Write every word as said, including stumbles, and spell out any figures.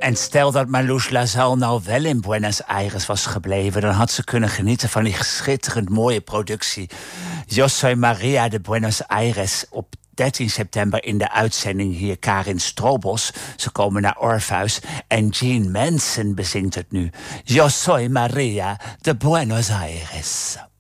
En stel dat Marlous Lazal nou wel in Buenos Aires was gebleven, dan had ze kunnen genieten van die schitterend mooie productie Yo Soy Maria de Buenos Aires op dertien september in de uitzending hier. Karin Strobos, ze komen naar Orpheus en Gene Manson bezingt het nu. Yo Soy Maria de Buenos Aires.